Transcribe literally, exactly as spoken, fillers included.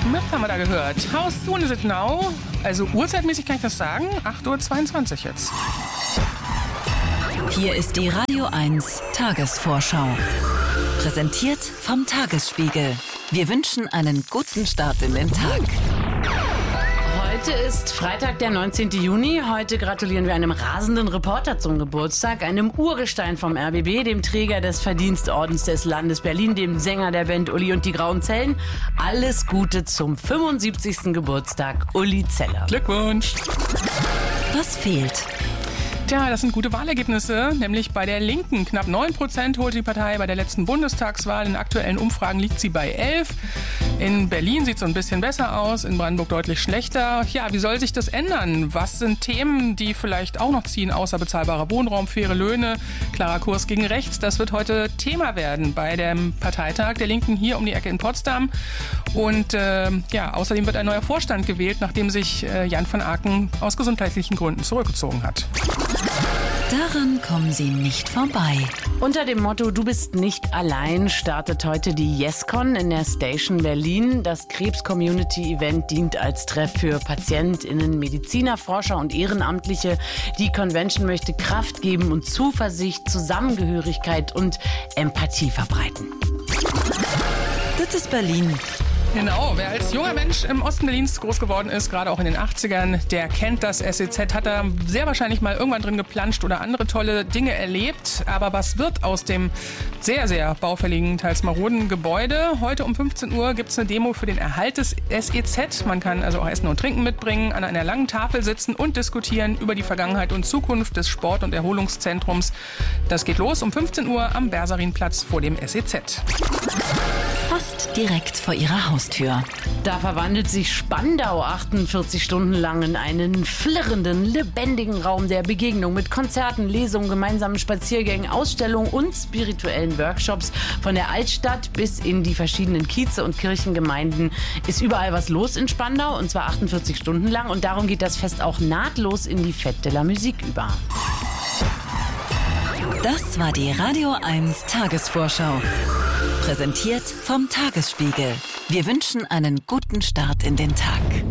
Smith haben wir da gehört. How soon is it now? Also uhrzeitmäßig kann ich das sagen. acht Uhr zweiundzwanzig jetzt. Hier ist die Radio eins Tagesvorschau. Präsentiert vom Tagesspiegel. Wir wünschen einen guten Start in den Tag. Heute ist Freitag, der neunzehnten Juni. Heute gratulieren wir einem rasenden Reporter zum Geburtstag, einem Urgestein vom R B B, dem Träger des Verdienstordens des Landes Berlin, dem Sänger der Band Uli und die Grauen Zellen. Alles Gute zum fünfundsiebzigsten Geburtstag, Uli Zeller. Glückwunsch! Was fehlt? Tja, das sind gute Wahlergebnisse, nämlich bei der Linken. Knapp neun Prozent holte die Partei bei der letzten Bundestagswahl. In aktuellen Umfragen liegt sie bei elf. In Berlin sieht es so ein bisschen besser aus, in Brandenburg deutlich schlechter. Ja, wie soll sich das ändern? Was sind Themen, die vielleicht auch noch ziehen, außer bezahlbarer Wohnraum, faire Löhne, klarer Kurs gegen rechts? Das wird heute Thema werden bei dem Parteitag der Linken hier um die Ecke in Potsdam. Und äh, ja, außerdem wird ein neuer Vorstand gewählt, nachdem sich äh, Jan van Aken aus gesundheitlichen Gründen zurückgezogen hat. Daran kommen Sie nicht vorbei. Unter dem Motto "Du bist nicht allein" startet heute die YesCon in der Station Berlin. Das Krebs-Community-Event dient als Treff für PatientInnen, Mediziner, Forscher und Ehrenamtliche. Die Convention möchte Kraft geben und Zuversicht, Zusammengehörigkeit und Empathie verbreiten. Das ist Berlin. Genau, wer als junger Mensch im Osten Berlins groß geworden ist, gerade auch in den achtzigern, der kennt das S E Z, hat da sehr wahrscheinlich mal irgendwann drin geplanscht oder andere tolle Dinge erlebt. Aber was wird aus dem sehr, sehr baufälligen, teils maroden Gebäude? Heute um fünfzehn Uhr gibt es eine Demo für den Erhalt des S E Z. Man kann also auch Essen und Trinken mitbringen, an einer langen Tafel sitzen und diskutieren über die Vergangenheit und Zukunft des Sport- und Erholungszentrums. Das geht los um fünfzehn Uhr am Bersarinplatz vor dem S E Z. Fast direkt vor Ihrer Haustür. Da verwandelt sich Spandau achtundvierzig Stunden lang in einen flirrenden, lebendigen Raum der Begegnung mit Konzerten, Lesungen, gemeinsamen Spaziergängen, Ausstellungen und spirituellen Workshops. Von der Altstadt bis in die verschiedenen Kieze und Kirchengemeinden ist überall was los in Spandau, und zwar achtundvierzig Stunden lang. Und darum geht das Fest auch nahtlos in die Fête de la Musique über. Das war die Radio eins Tagesvorschau. Präsentiert vom Tagesspiegel. Wir wünschen einen guten Start in den Tag.